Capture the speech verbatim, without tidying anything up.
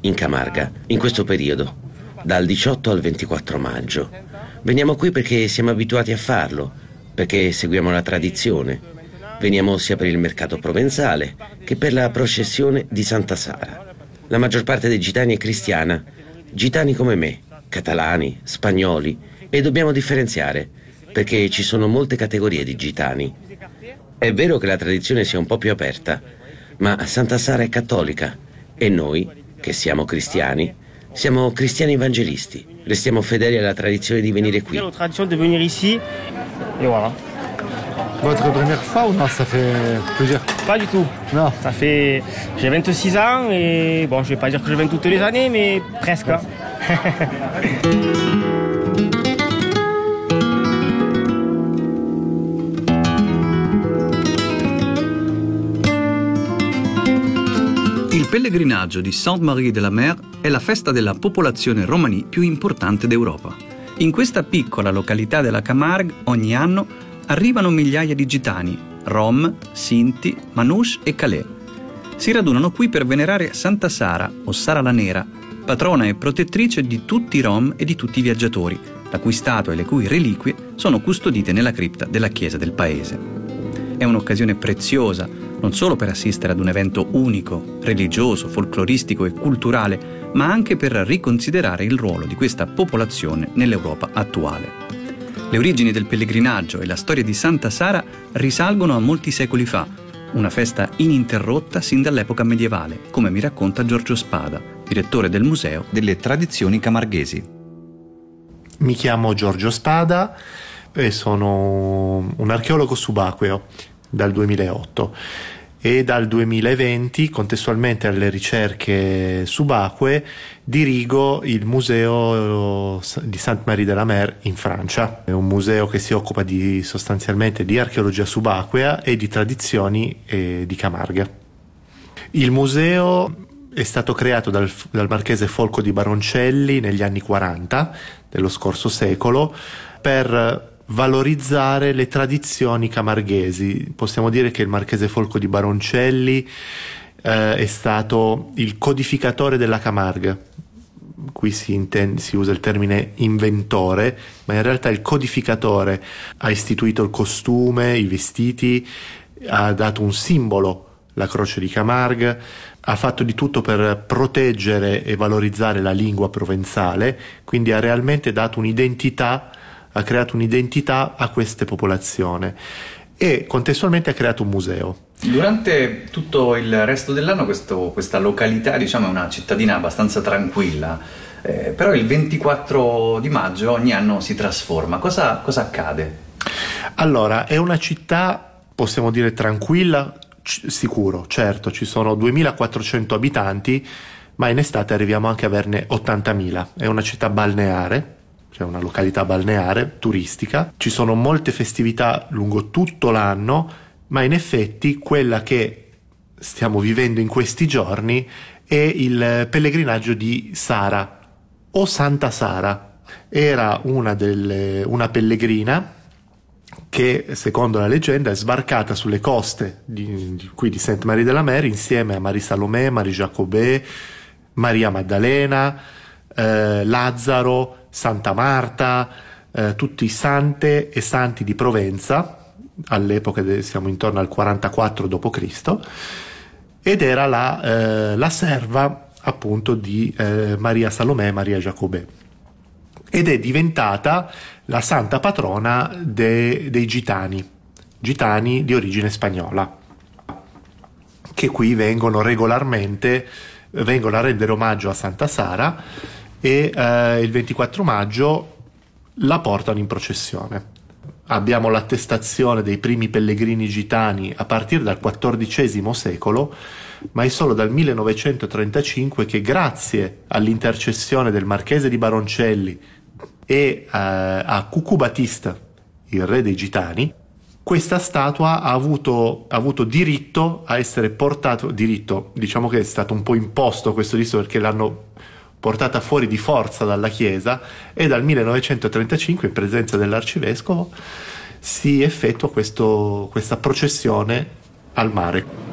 in Camarga, in questo periodo, dal diciotto al ventiquattro maggio. Veniamo qui perché siamo abituati a farlo, perché seguiamo la tradizione. Veniamo sia per il mercato provenzale che per la processione di Santa Sara. La maggior parte dei gitani è cristiana, gitani come me, catalani, spagnoli, e dobbiamo differenziare, perché ci sono molte categorie di gitani. È vero che la tradizione sia un po' più aperta, ma Santa Sara è cattolica e noi, che siamo cristiani, siamo cristiani evangelisti. Restiamo fedeli alla tradizione di venire qui. La tradizione di venire ici, et voilà. Votre première fois ou non, ça fait plusieurs? Pas du tout. Non. Ça fait... J'ai vingt-six ans et bon, je vais pas dire que je viens toutes les années, mais presque. Il pellegrinaggio di Sainte-Marie-de-la-Mer è la festa della popolazione romani più importante d'Europa. In questa piccola località della Camargue ogni anno arrivano migliaia di gitani, rom, sinti, manouche e calais. Si radunano qui per venerare Santa Sara, o Sara la Nera, patrona e protettrice di tutti i rom e di tutti i viaggiatori, la cui statua e le cui reliquie sono custodite nella cripta della chiesa del paese. È un'occasione preziosa, non solo per assistere ad un evento unico, religioso, folcloristico e culturale, ma anche per riconsiderare il ruolo di questa popolazione nell'Europa attuale. Le origini del pellegrinaggio e la storia di Santa Sara risalgono a molti secoli fa, una festa ininterrotta sin dall'epoca medievale, come mi racconta Giorgio Spada, direttore del Museo delle Tradizioni Camarghesi. Mi chiamo Giorgio Spada e sono un archeologo subacqueo dal duemilaotto e dal duemilaventi, contestualmente alle ricerche subacquee, dirigo il museo di Sainte-Marie-de-la-Mer in Francia. È un museo che si occupa di, sostanzialmente di archeologia subacquea e di tradizioni eh, di Camarga. Il museo è stato creato dal, dal marchese Folco di Baroncelli negli anni quaranta dello scorso secolo per valorizzare le tradizioni camarghesi. Possiamo dire che il marchese Folco di Baroncelli eh, è stato il codificatore della Camargue. Qui si, intende, si usa il termine inventore, ma in realtà il codificatore ha istituito il costume, i vestiti, ha dato un simbolo, la croce di Camargue, ha fatto di tutto per proteggere e valorizzare la lingua provenzale, quindi ha realmente dato un'identità, ha creato un'identità a queste popolazioni e contestualmente ha creato un museo. Durante tutto il resto dell'anno questo, questa località, diciamo, è una cittadina abbastanza tranquilla, eh, però il ventiquattro di maggio ogni anno si trasforma. Cosa, cosa accade? Allora, è una città, possiamo dire, tranquilla, c- sicuro, certo, ci sono duemilaquattrocento abitanti, ma in estate arriviamo anche a averne ottantamila. È una città balneare, cioè una località balneare, turistica. Ci sono molte festività lungo tutto l'anno, ma in effetti quella che stiamo vivendo in questi giorni è il pellegrinaggio di Sara o Santa Sara. Era una, delle, una pellegrina che, secondo la leggenda, è sbarcata sulle coste di, di, qui di Sainte-Marie-de-la-Mer insieme a Marie Salomé, Marie Jacobè, Maria Maddalena, eh, Lazzaro, Santa Marta, eh, tutti sante e santi di Provenza. All'epoca de, siamo intorno al quarantaquattro dopo Cristo, ed era la, eh, la serva appunto di eh, Maria Salomè e Maria Jacobè, ed è diventata la santa patrona de, dei gitani, gitani di origine spagnola, che qui vengono regolarmente, vengono a rendere omaggio a Santa Sara e eh, il ventiquattro maggio la portano in processione. Abbiamo l'attestazione dei primi pellegrini gitani a partire dal quattordicesimo secolo, ma è solo dal millenovecentotrentacinque che, grazie all'intercessione del marchese di Baroncelli e eh, a Cucù Batista, il re dei gitani, questa statua ha avuto, ha avuto diritto a essere portato, diritto, diciamo che è stato un po' imposto questo diritto perché l'hanno portata fuori di forza dalla chiesa, e dal millenovecentotrentacinque, in presenza dell'arcivescovo, si effettua questo, questa processione al mare.